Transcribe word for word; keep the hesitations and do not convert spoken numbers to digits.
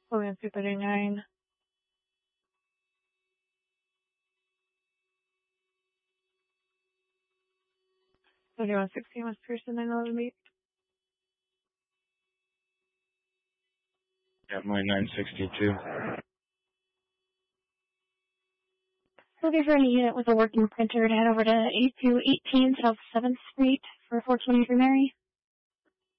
William two thirty-nine. thirty-one sixteen West Pearson, nine eleven eight. Yeah, my nine sixty-two. Looking for any unit with a working printer to head over to eight two eighteen South seventh Street for four twenty-three Mary.